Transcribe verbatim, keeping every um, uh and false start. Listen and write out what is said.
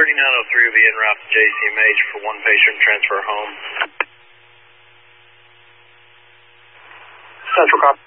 thirty-nine oh three will be en route to J C M H for one patient transfer home. Central copy.